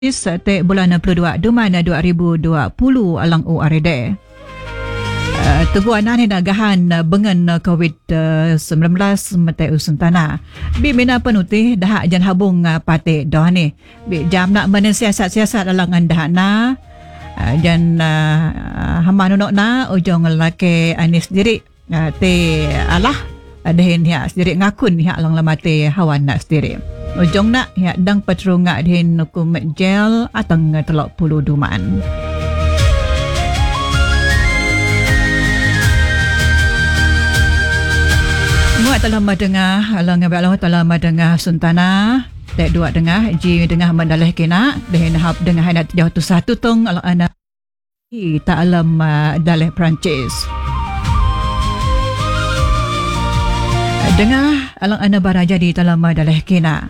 Te bulan 22 Duman 2020 alang URD. Teguanan hinagahan bengan COVID-19 mate usun tanah. Bi mina penutih dah jan habung pate dah ni. Bi jam nak mensiasat-siasat alang dah na. Dan hamba nunok na ujung lelaki Anis sendiri te alah dehin ya sendiri ngakun ya alang lamate hawan nak sendiri. Ujung nak ya dang patrungak din hukum gel atang telok puluh duman. Muat telah mendengar alang Allah telah mendengar suntana tek dua dengar ji dengar mendalih kena din hab dengar hendak jauh tu satu tong alang anak tak alam dalih Perancis. Dengar alang anak baraja di dalam dalih kena.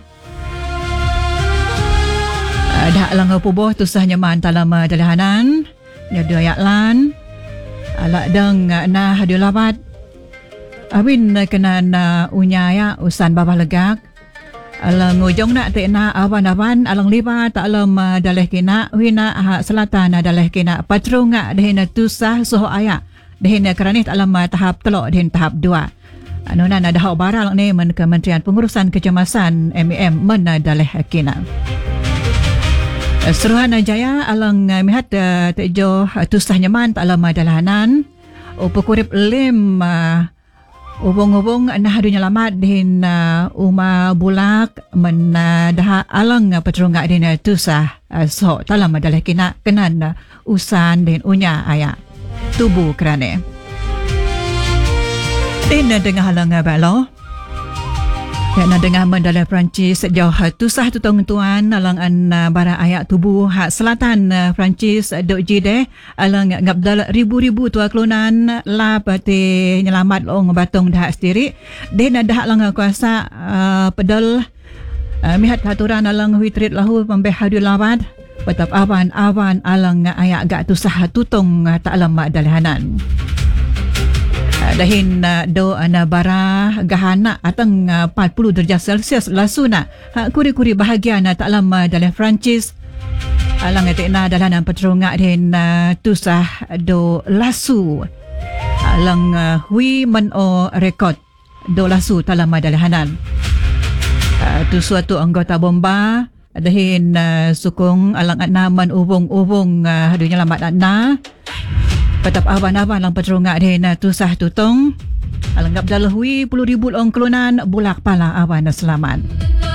Dah alang pubuh tu sah nyaman dalam dalahanan nyadu ayat lan alak dang na hadu labat awin kena na unyaya usan babah legak alang ujung nak te na awan-awan alang liba tak alam dalih kena wina selatan dalih kena patrunga dehina tu sah soho ayat dehina kerana tak alam tahap telok dehin tahap 2 anunan ada hak barang ni men Kementerian Pengurusan Kecemasan MEM men dalih kena. Seruhan Jaya alang mihat tejo tusah nyaman tak lama dalahanan upakurip lim ubong-ubong nah dunya lamat din uma bulak men dah alang patrunga din tusah so tak lama dalah kena kenan usan din unya aya tubuh kerane din dengan halang balo. Ya nak dengar mendalah Perancis sejauh tusah tutong tuan alang an bara ayak tubuh hak selatan Perancis dok jide alang ngabdal ribu-ribu tua kelunan la pati nyelamat long batong dah sendiri den dah alang kuasa pedal mihat aturan alang witrit lahu pembeh hadu lawat petap awan alang ayak gak tusah tutong tak lama dalahanan. Dahin do ana bara gahana atang 40 darjah Celsius lasuna kuri-kuri bahagia na tak lama dalam Perancis alang etikna dalanan patrunga din tusah do lasu alang hui men o rekod do lasu tak lama dalahanan tu suatu anggota bomba dahin sukung alang naman ubong-ubong hadunya lamat na petap awan-awan lang patrunga din tusah tutong alanggap dalahui 10,000 ong kelunan bulak pala awan na selamat.